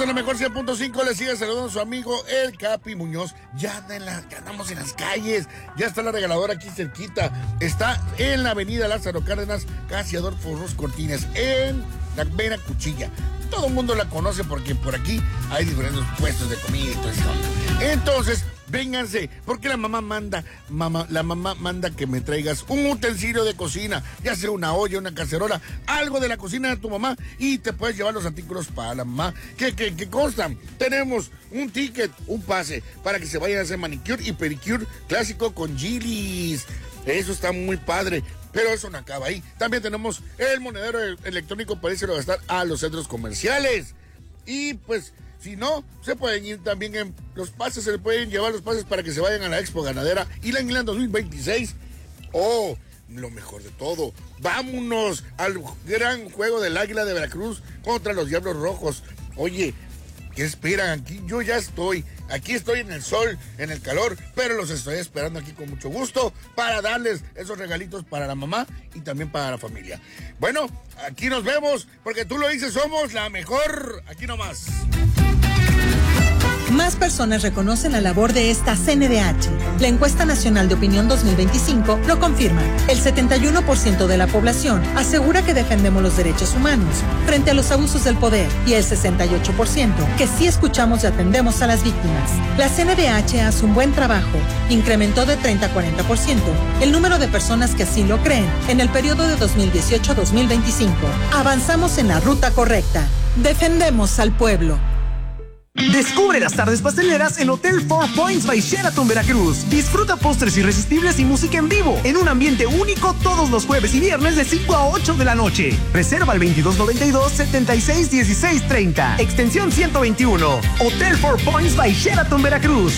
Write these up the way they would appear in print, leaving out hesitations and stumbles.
la mejor 100.5, le sigue saludando a su amigo el Capi Muñoz. Ya andamos en las calles, ya está la regaladora aquí cerquita. Está en la avenida Lázaro Cárdenas, casi Adolfo Ros Cortines, en la Vera Cuchilla. Todo el mundo la conoce porque por aquí hay diferentes puestos de comida y todo eso. Entonces, vénganse, porque la mamá manda que me traigas un utensilio de cocina, ya sea una olla, una cacerola, algo de la cocina de tu mamá, y te puedes llevar los artículos para la mamá que constan. Tenemos un ticket, un pase, para que se vayan a hacer manicure y pedicure clásico con Gillis. Eso está muy padre. Pero eso no acaba ahí. También tenemos el monedero electrónico para irse a gastar a los centros comerciales. Y pues, si no, se pueden ir también en los pases, se le pueden llevar los pases para que se vayan a la Expo Ganadera y la Inland 2026. Oh, lo mejor de todo, vámonos al gran juego del Águila de Veracruz contra los Diablos Rojos. Oye, ¿qué esperan? Aquí estoy en el sol, en el calor, pero los estoy esperando aquí con mucho gusto para darles esos regalitos para la mamá y también para la familia. Bueno, aquí nos vemos, porque tú lo dices, somos la mejor, aquí nomás. Más personas reconocen la labor de esta CNDH. La encuesta nacional de opinión 2025 lo confirma. El 71% de la población asegura que defendemos los derechos humanos frente a los abusos del poder y el 68% que sí escuchamos y atendemos a las víctimas. La CNDH hace un buen trabajo. Incrementó de 30 a 40% el número de personas que así lo creen en el periodo de 2018 a 2025. Avanzamos en la ruta correcta. Defendemos al pueblo. Descubre las tardes pasteleras en Hotel Four Points by Sheraton Veracruz. Disfruta postres irresistibles y música en vivo en un ambiente único todos los jueves y viernes de 5 a 8 de la noche. Reserva al 2292-761630, extensión 121. Hotel Four Points by Sheraton Veracruz.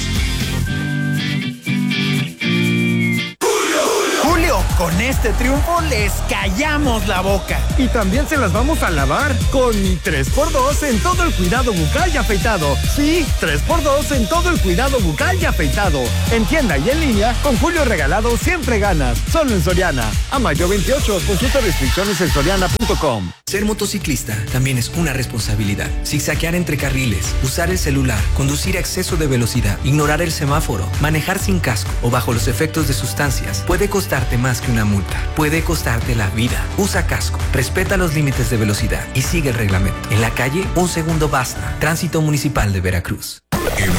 Con este triunfo les callamos la boca. Y también se las vamos a lavar con 3x2 en todo el cuidado bucal y afeitado. Sí, 3x2 en todo el cuidado bucal y afeitado. En tienda y en línea, con Julio Regalado siempre ganas. Solo en Soriana. A mayo 28, consulta restricciones en soriana.com. Ser motociclista también es una responsabilidad. Zigzaguear entre carriles, usar el celular, conducir a exceso de velocidad, ignorar el semáforo, manejar sin casco o bajo los efectos de sustancias puede costarte más que una multa. Puede costarte la vida. Usa casco, respeta los límites de velocidad y sigue el reglamento. En la calle, un segundo basta. Tránsito Municipal de Veracruz. En